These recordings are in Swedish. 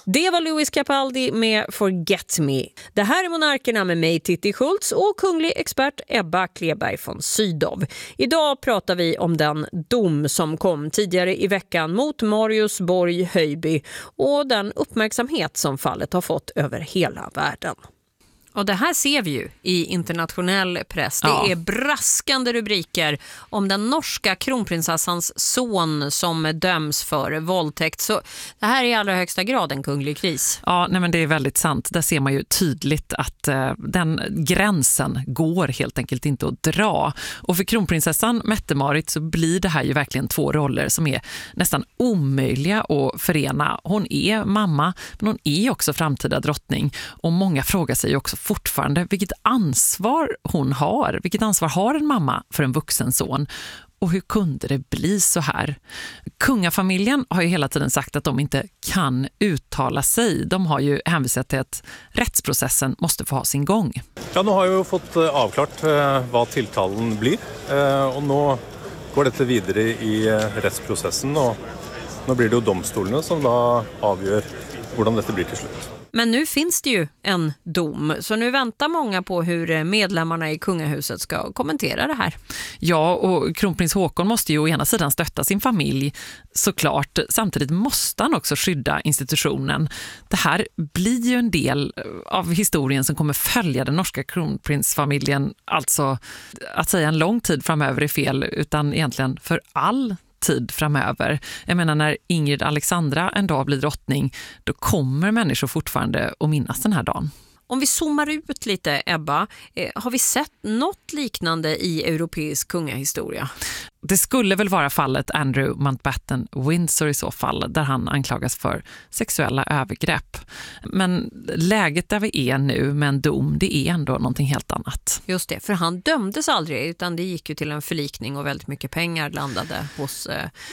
Det var Louis Capaldi med Forget Me. Det här är Monarkerna med mig, Titti Schultz, och kunglig expert Ebba Kleberg von Sydow. Idag pratar vi om den dom som kom tidigare i veckan mot Marius Borg Höjby och den uppmärksamhet som fallet har fått över hela världen. Och det här ser vi ju i internationell press. Det är braskande rubriker om den norska kronprinsessans son som döms för våldtäkt. Så det här är i allra högsta grad en kunglig kris. Ja, nej, men det är väldigt sant. Där ser man ju tydligt att den gränsen går helt enkelt inte att dra. Och för kronprinsessan Mette-Marit så blir det här ju verkligen två roller som är nästan omöjliga att förena. Hon är mamma, men hon är också framtida drottning. Och många frågar sig också fortfarande vilket ansvar hon har. Vilket ansvar har en mamma för en vuxen son? Och hur kunde det bli så här? Kungafamiljen har ju hela tiden sagt att de inte kan uttala sig. De har ju hänvisat till att rättsprocessen måste få ha sin gång. Ja, nu har jag ju fått avklart vad tilltalen blir. Och nu går det vidare i rättsprocessen. Och nu blir det ju domstolarna som då avgör hur detta blir till slut. Men nu finns det ju en dom, så nu väntar många på hur medlemmarna i kungahuset ska kommentera det här. Ja, och kronprins Håkon måste ju å ena sidan stötta sin familj såklart. Samtidigt måste han också skydda institutionen. Det här blir ju en del av historien som kommer följa den norska kronprinsfamiljen. Alltså att säga en lång tid framöver är fel, utan egentligen för all tid framöver. Jag menar, när Ingrid Alexandra en dag blir drottning, då kommer människor fortfarande att minnas den här dagen. Om vi zoomar ut lite, Ebba, har vi sett något liknande i europeisk kungahistoria? Det skulle väl vara fallet Andrew Mountbatten Windsor i så fall, där han anklagas för sexuella övergrepp. Men läget där vi är nu med en dom, det är ändå någonting helt annat. Just det, för han dömdes aldrig, utan det gick ju till en förlikning och väldigt mycket pengar landade hos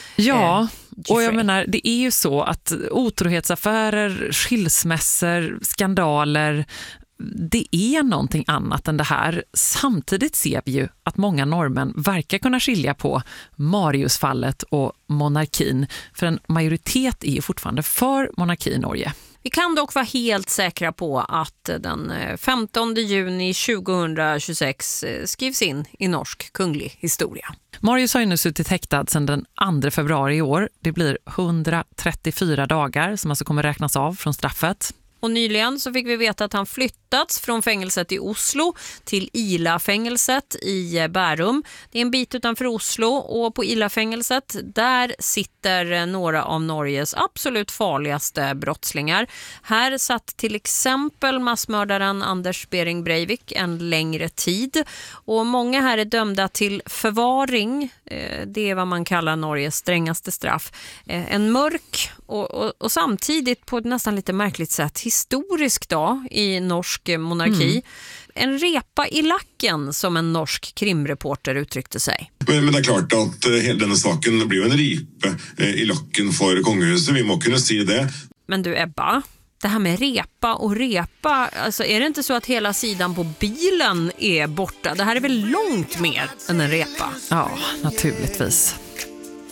och jag menar, det är ju så att otrohetsaffärer, skilsmässor, skandaler, det är någonting annat än det här. Samtidigt ser vi ju att många norrmän verkar kunna skilja på Mariusfallet och monarkin, för en majoritet är ju fortfarande för monarki i Norge. Vi kan dock vara helt säkra på att den 15 juni 2026 skrivs in i norsk kunglig historia. Marius har ju nu suttit häktad sedan den 2 februari i år. Det blir 134 dagar som alltså kommer räknas av från straffet. Och nyligen så fick vi veta att han flyttats från fängelset i Oslo till Ila-fängelset i Bærum. Det är en bit utanför Oslo, och på Ila-fängelset där sitter några av Norges absolut farligaste brottslingar. Här satt till exempel massmördaren Anders Behring Breivik en längre tid. Och många här är dömda till förvaring. Det är vad man kallar Norges strängaste straff. En mörk och samtidigt på ett nästan lite märkligt sätt historisk dag i norsk monarki. En repa i lacken, som en norsk krimreporter uttryckte sig. Men det är klart att hela den saken blir en ripe i lacken för kungahuset. Vi må kunna se det. Men du, Ebba, det här med repa och repa, alltså är det inte så att hela sidan på bilen är borta? Det här är väl långt mer än en repa? Ja, naturligtvis.